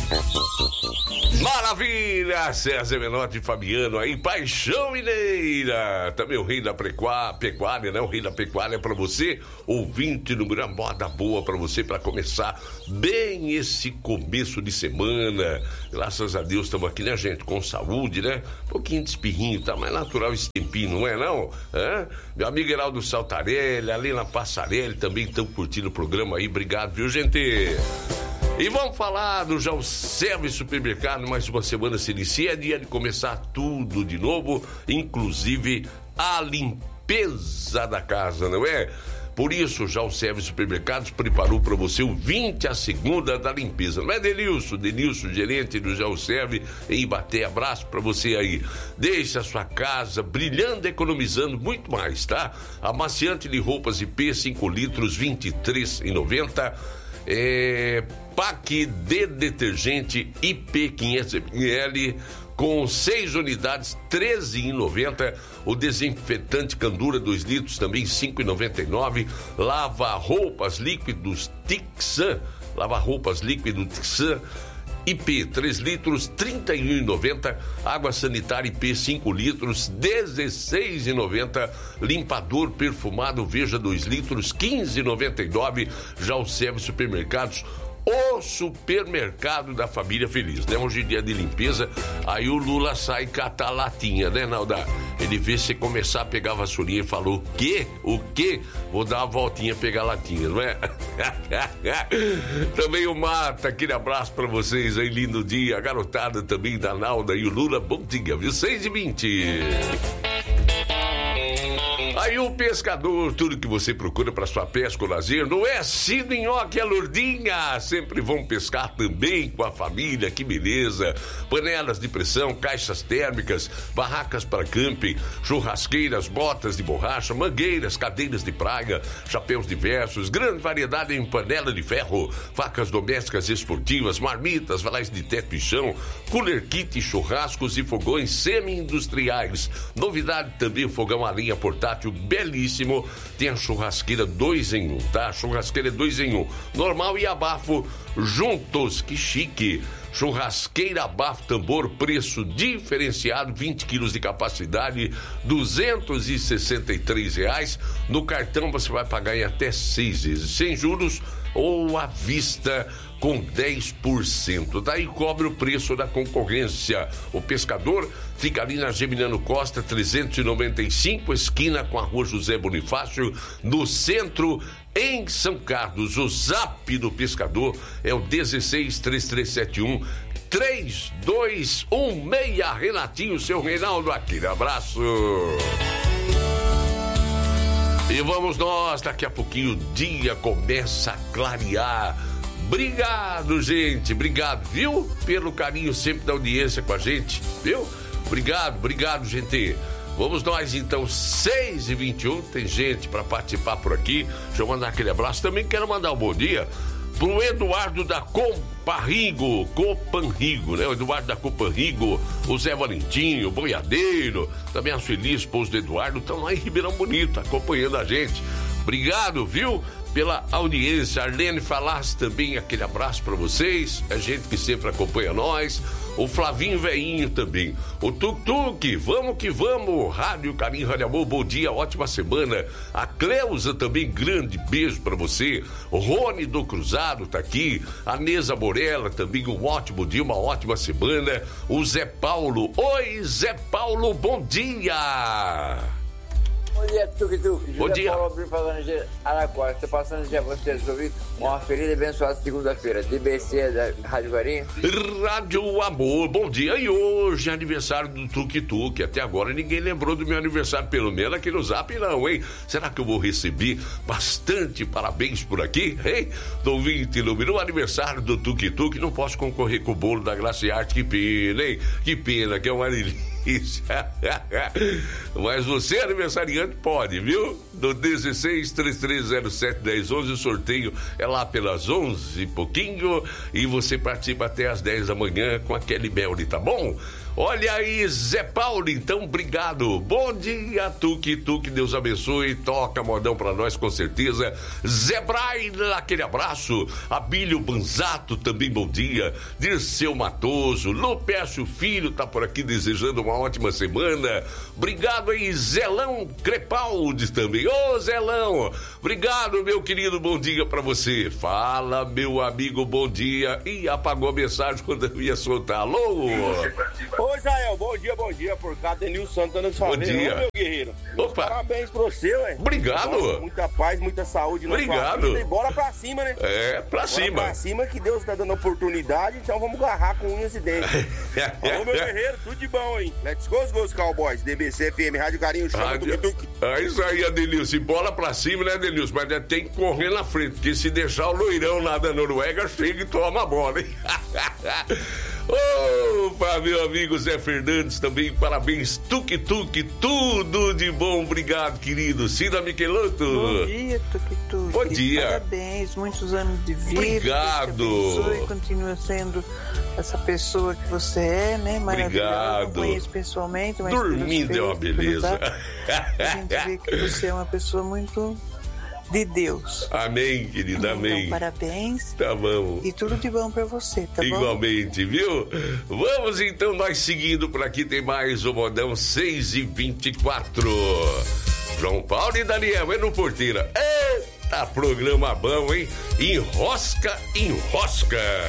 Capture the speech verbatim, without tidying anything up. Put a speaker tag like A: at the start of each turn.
A: Maravilha! César Menotti e Fabiano aí, Paixão Mineira. Também o rei da pecuária, né? O rei da pecuária pra você, ouvinte número, moda boa pra você, pra começar bem esse começo de semana. Graças a Deus estamos aqui, né, gente? Com saúde, né? Um pouquinho de espirrinho, tá mais natural esse tempinho, não é, não? Hã? Meu amigo Heraldo Saltarelli, ali na Passarelli, também estão curtindo o programa aí. Obrigado, viu, gente? E vamos falar do Jalceve Supermercado. Mais uma semana se inicia, é dia de começar tudo de novo, inclusive a limpeza da casa, não é? Por isso, o Jalceve Supermercados preparou para você o vinte a segunda da limpeza. Não é, Denilson? Denilson, gerente do Jalceve em Ibaté. Abraço para você aí. Deixe a sua casa brilhando, economizando muito mais, tá? Amaciante de roupas I P, cinco litros, vinte e três reais e noventa centavos. É, pack de detergente I P quinhentos mililitros com seis unidades, treze reais e noventa centavos. O desinfetante Candura dois litros, também cinco reais e noventa e nove centavos. Lava roupas líquidos Tixan, lava roupas líquidos Tixan I P três litros, trinta e um reais e noventa centavos. Água sanitária I P cinco litros, dezesseis reais e noventa centavos. Limpador perfumado Veja dois litros, quinze reais e noventa e nove centavos. Jalceve Supermercados, o supermercado da família feliz, né? Hoje é dia de limpeza, aí o Lula sai catar latinha, né, Nalda? Ele vê você começar a pegar a vassourinha e falou, o quê? O quê? Vou dar uma voltinha e pegar a latinha, não é? Também o Mata, aquele abraço pra vocês aí, lindo dia. A garotada também da Nalda e o Lula, bom dia, viu? seis e vinte. Aí o pescador, tudo que você procura para sua pesca ou lazer, não é Cido Nhoque, é Lourdinha. Sempre vão pescar também com a família, que beleza. Panelas de pressão, caixas térmicas, barracas para camping, churrasqueiras, botas de borracha, mangueiras, cadeiras de praia, chapéus diversos, grande variedade em panela de ferro, facas domésticas esportivas, marmitas, valais de teto e chão, cooler kit, churrascos e fogões semi-industriais. Novidade também, o fogão a lenha portátil belíssimo, tem a churrasqueira dois em um, tá? A churrasqueira é dois em um, normal e abafo juntos, que chique. Churrasqueira abafo tambor, preço diferenciado, vinte quilos de capacidade, duzentos e sessenta e três reais. No cartão você vai pagar em até seis vezes, sem juros ou à vista com dez por cento. Daí cobre o preço da concorrência. O pescador fica ali na Geminiano Costa, trezentos e noventa e cinco, esquina com a Rua José Bonifácio, no centro, em São Carlos. O zap do pescador é o dezesseis, três três sete um, três dois um seis. Renatinho, seu Reinaldo, aquele abraço. E vamos nós, daqui a pouquinho o dia começa a clarear. Obrigado, gente, obrigado, viu? Pelo carinho sempre da audiência com a gente, viu? Obrigado, obrigado, gente. Vamos nós, então, seis e vinte e um, tem gente para participar por aqui. Deixa eu mandar aquele abraço. Também quero mandar um bom dia pro Eduardo da Comparrigo, Copanrigo, né? O Eduardo da Copanrigo, o Zé Valentinho, o Boiadeiro, também a Sueli, esposo do Eduardo, estão lá em Ribeirão Bonito, acompanhando a gente. Obrigado, viu? Pela audiência. Arlene Falasse também, aquele abraço para vocês, a gente que sempre acompanha nós. O Flavinho Veinho também, o Tuk Tuk, vamos que vamos. Rádio Carinho, Rádio Amor, bom dia, ótima semana. A Cleusa também, grande beijo para você. O Rony do Cruzado tá aqui, a Neza Borella também, um ótimo dia, uma ótima semana. O Zé Paulo, oi Zé Paulo, bom dia.
B: Bom dia, Tuk Tuk.
A: Bom dia.
B: Paulo, falando de Araquara. Estou passando já vocês ouvindo uma feliz e abençoada segunda-feira. D B C da Rádio Carinho.
A: Rádio Amor, bom dia. E hoje é aniversário do Tuk Tuk. Até agora ninguém lembrou do meu aniversário, pelo menos aqui no Zap não, hein? Será que eu vou receber bastante parabéns por aqui, hein? Do vinte no aniversário do Tuk Tuk. Não posso concorrer com o bolo da Glaciarte, que pena, hein? Que pena, que é uma delícia. Mas você, aniversariante, pode, viu? Do dezesseis, três três zero sete, dez onze, o sorteio é lá pelas onze e pouquinho, e você participa até as dez da manhã com aquele Belly, tá bom? Olha aí, Zé Paulo, então, obrigado. Bom dia, Tuque, Tuque, Deus abençoe. Toca modão pra nós, com certeza. Zé Braila, aquele abraço. Abílio Banzato, também bom dia. Dirceu Matoso, Lupércio Filho tá por aqui desejando uma ótima semana. Obrigado aí, Zelão Crepaldi também. Ô, Zelão, obrigado, meu querido, bom dia pra você. Fala, meu amigo, bom dia. Ih, apagou a mensagem quando eu ia soltar. Alô?
C: Ô, Jael, bom dia, bom dia. Por cá, Denil Santana de
A: Bom dia.
C: Ô, meu guerreiro.
A: Opa.
C: Parabéns pra você, ué.
A: Obrigado.
C: Nossa, muita paz, muita saúde na
A: Obrigado.
C: sua vida. E bola pra cima, né?
A: É, pra
C: Bora
A: cima.
C: pra cima que Deus tá dando oportunidade, então vamos agarrar com unhas e dentes. Alô, meu guerreiro, tudo de bom, hein? Let's go, os Cowboys. D B C F M, Rádio Carinho, chama
A: Rádio...
C: do Tuque.
A: É isso aí, Adenilson. Bola pra cima, né, Adenilson? Mas é, tem que correr na frente, porque se deixar o loirão lá da Noruega, chega e toma a bola, hein? Opa, meu amigo Zé Fernandes também, parabéns, Tuque Tuque, tudo de bom, obrigado, querido. Cida Michelotto.
D: Bom dia, Tuque Tuque.
A: Bom dia.
D: Parabéns, muitos anos de vida.
A: Obrigado.
D: E continua sendo essa pessoa que você é, né? Maravilhosa.
A: Obrigado.
D: Não conheço pessoalmente, mas
A: dormindo é uma beleza.
D: A gente vê que você é uma pessoa muito de Deus.
A: Amém, querida, amém.
D: Então, parabéns.
A: Tá bom.
D: E tudo de bom pra você, tá bom?
A: Igualmente, viu? Vamos então, nós seguindo por aqui, tem mais o Modão seis e vinte e quatro. João Paulo e Daniel, é no Porteira. Eita, programa bom, hein? Enrosca, enrosca.